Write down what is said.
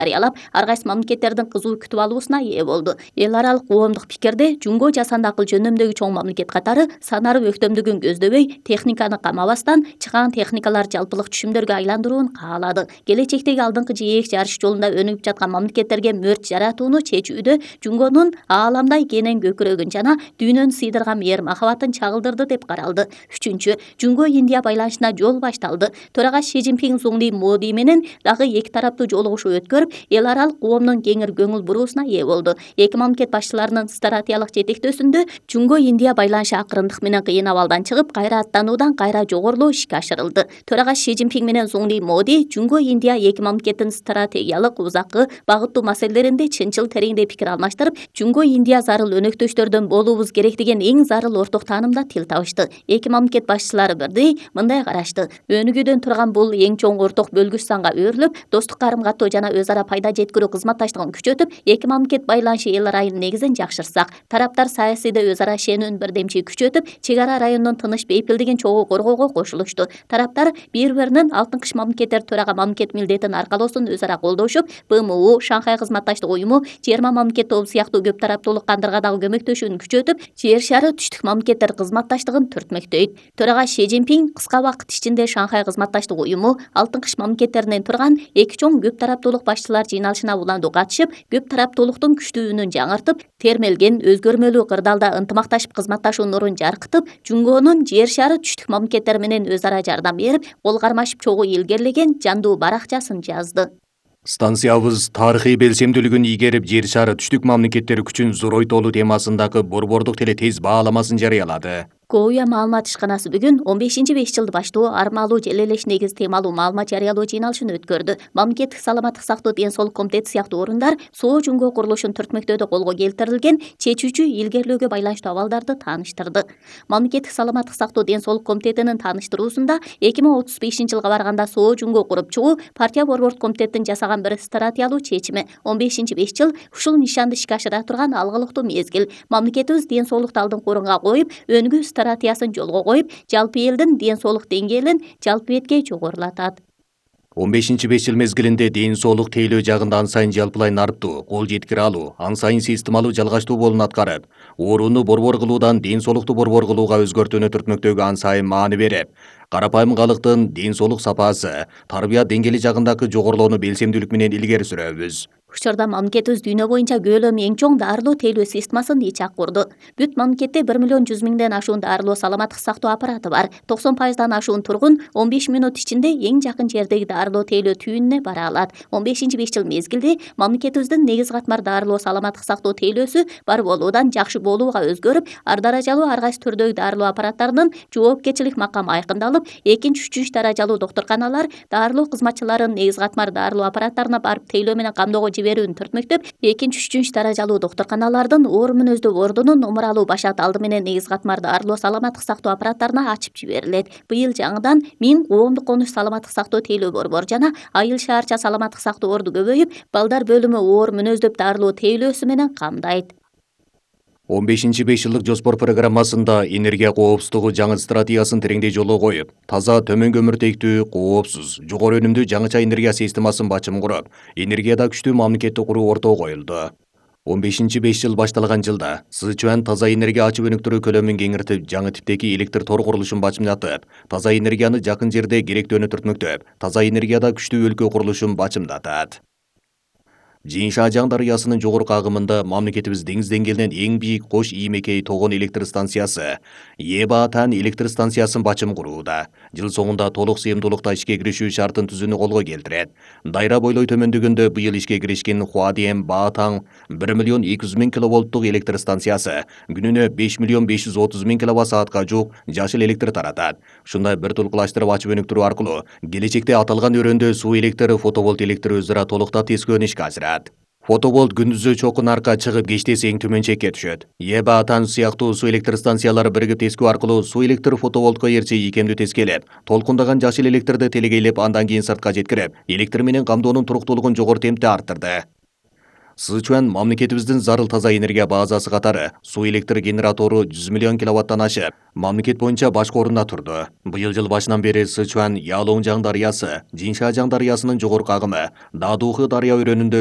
жарыялап, ар кайсы мамлекеттердин кызуу күтүп алуусуна ээ болду. Эл аралык коомдук пикирде жумго жасанды акыл жөнүндөгү чоң мамлекет катары санарып өктөмдүгүн көздөбөй, техниканы камабастан чыгаан техникалар жалпылык түшүмдөргө айландырууну каалады. Келечектеги алдыңкы жээк жарыш жолунда өнүгүп жаткан мамлекеттерге мөрт жаратууну чечүүдө жумгонун ааламдай кенен көкүрөгүн жана дүйнөнү сыйдырган мээр махабатын чагылдырды деп каралды. Үчүнчү, Жумго Индия байланышына жол башталды. Төрага Си Цзиньпин Зуңли Моди менен дагы эки тараптуу жолугушуу өткөрүп, эл аралык коомдун кеңир көңүл буруусуна ээ болду. Эки мамлекет башчыларынын стратегиялык жетектөөсүндө Жумго Индия байланышы акырындык менен кыйын абалдан чыгып, кайра аттануудан кайра жогорулоо ишке ашырылды. Төрага Си Цзиньпин менен Зуңли Моди Жумго Индия эки мамлекеттин стратегиялык узаккы багыттуу маселелеринде чынчыл тереңдей пикир алмаштырып, Жумго Индия зарыл өнөктөштөрдөн болуубуз керек деген эң зарыл орток таанымда тил табышты. Эки мамлекет башчылары бирдей мындай карашты. Өнүгүүдөн турган бул эң чоң орток бөлгүч санга өөрүлүп, достук карым-каттоо жана өз ара пайда жеткирүү кызматташтыгын күчөтүп, эки мамлекет байланышы эл райынын негизин жакшыртсак, тараптар саясийде өз ара ишенүүнү бирдемчи күчөтүп, чек ара райондун тыныч бейпилдигин чогуу коргоого кошулушту. Тараптар бири-биринин алтын кыш мамлекеттер төрага мамлекет милдетин аркалоосун өз ара колдошуп, БМУ, Шанхай кызматташтык уюму, G20 мамлекет тобу сыяктуу көп тараптуулук кандырга дагы көмөктөшүүнү күчөтүп, жер шары түштүк мамлекеттер кызматташтыгын түртмөктөйт. Төрага Си Цзиньпин кыска убакыт ичинде Шанхай кызматташтык уюму, алтын кыш мамлекеттеринен турган эки чоң көп тараптуулук башчылар жыйналышына уландуу катышып, көп тараптуулуктун күчтүүлүгүн жаңыртып, термелген өзгөрмөлүү кырдаалда ынтымакташып кызматташуу нурун жаркытып, Жумгонун жер шары түштүк мамлекеттер менен өз ара жардам берип, кол кармашып чогуу илгерилеген жандуу баракчасын жазды. Станциябыз тарыхый белсемдүүлүгүн ийгерип, жер шары түштүк мамлекеттери күчүн зоройтолуу темасындагы борбордук теле тез бааламасын жарыялады. Коуя маалымат ишканасы бүгүн 15-5 жылды баштоо армалуу желелеш негиз темалуу маалымат жарыялоо жыйналышын өткөрдү. Мамлекеттик саламаттык сактоо ден соолук комитети сыяктуу орундар Соо Жумго курулушун түртмөктөөдө колго келтирилген чечүүчү илгерилөөгө байланыштуу абалдарды тааныштырды. Мамлекеттик саламаттык сактоо ден соолук комитетинин тааныштыруусунда 2035-жылга барганда Соо Жумго куруп чыгуу партия борбордук комитеттин жасаган бир стратегиялуу чечими. 15-5 жыл ушул нишанды ишке ашыра турган алгылыктуу мезгил. Мамлекетибиз ден соолукту алдыңкы орунга коюп, өнүгүү стратегиясын жолго коюп, жалпы элдин ден соолук деңгээлин жалпы бетке жогорулатат. 15-5 жыл мезгилинде ден соолук тейлөө жагында ан сайын жалпылай нарптуу, кол жеткире алуу, ан сайын системалуу жалгаштуу болун аткарып, ооруну борбор кылуудан ден соолукту борбор кылууга өзгөртүүнү түртмөктөөгө ан сайын маани берип, карапайым калктын ден соолук сапасы, тарбия деңгээли жагындагы жогорулоону белсемдүүлүк менен илгери сүрөбүз. Учурда мамлекетибиз дүйнө боюнча көлөмү эң чоң дарылоо тейлөө системасын ичак курду. Бүт мамлекетте 1.100.000 ашуун дарылоо саламаттык сактоо аппараты бар. 90% ашуун тургун 15 мүнөт ичинде эң жакын жердеги дарылоо тейлөө түйүнүнө бара алат. 15-5 жыл мезгилде мамлекетибиздин негиз катмар дарылоо саламаттык сактоо тейлөөсү бар болуудан жакшы болууга өзгөрүп, ар даражалуу ар кайсы түрдөгү дарылоо аппараттарынын жоопкерчилик макамы айкындалып, 2-3 даражалуу доктурканалар дарылоо кызматчыларын негиз катмар дарылоо аппараттарына барып тейлөө менен камдоого жиберүүнү түртмөктөп, 2-3 даражалуу доктурканалардын оор мүнөздүү ордунун умуралуу башат алды менен негиз катмар дарылоо саламаттык сактоо аппараттарына ачып жиберилет. Быйыл жаңыдан 1000 коомдук конуш саламаттык сактоо тейлөө борбор жана айыл шаарча саламаттык сактоо орду көбөйүп, балдар бөлүмү оор мүнөздөп дарылоо тейлөөсү менен камдайт. 15-5 жылдык жоспор программасында энергия коопсуздугу жаңы стратегиясын тереңдей жолго коюп, таза, төмөн көмүртектүү, коопсуз, жогору өнүмдүү жаңыча энергия системасын бачым куруп, энергияда күчтүү мамлекетти куруу ортого коюлду. 15-5 жыл башталган жылда Сычуан таза энергия ачып өнүктүрүү көлөмүн кеңиртип, жаңы типтеги электр тор курулушун бачымдатып, таза энергияны жакын жерде керектөөнү түртмөктөп, таза энергияда күчтүү өлкө курулушун бачымдатат. Жиншажаң дарыясынын жогорку агымында мамлекетибиз деңиз деңгээлинен эң бийик Кош Иймекей тогон электр станциясы, Ебаатан электр станциясын бачым курууда. Жыл соңунда толук сыйымдуулукта ишке киришүү шартын түзүүнү колго келтирет. Дайра бойлой төмөндөгөндө быйыл ишке киришкен Хуадием Баатаң 1.200.000 киловолттук электр станциясы күнүнө 5.530.000 киловатт-саатка жук жашыл электр таратат. Ушундай бир тулкулаштырып ачып өнүктүрүү аркылуу келечекте аталган өрөөндө суу электр, фотоволт электр өз ара толуктап тескөөнү ишке асырат. Фотоволт күндүзү чокун арка чыгып, кечте эң төмөн чекке түшөт. Ебаатан сыяктуу суу электр станциялары биригип тескөө аркылуу суу электр фотоволтко ээрчи ийкемдүү тескелеп, толкундаган жашыл электрди телегейлеп, андан кийин сыртка жеткирип, электр менен камдоонун туруктуулугун жогору темпте арттырды. Сычуан мамлекетибиздин зарыл таза энергия базасы катары суу электр генератору 100 миллион киловаттан ашып, мамлекет боюнча башкы орунда турду. Быйыл жыл башынан бери Сычуан Ялоңжаң дарыясы, Жиншажаң дарыясынын жогорку агымы, Дадухы дарыя өрөөнүндө